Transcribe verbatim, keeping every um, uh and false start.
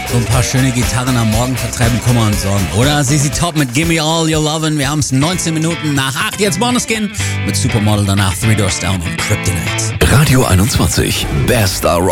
So ein paar schöne Gitarren am Morgen vertreiben Kummer und Sorgen. Oder Z Z Top mit Gimme All Your Lovin'. Wir haben es neunzehn Minuten nach acht. Jetzt Måneskin mit Supermodel, danach Three Doors Down und Kryptonite. Radio einundzwanzig. Best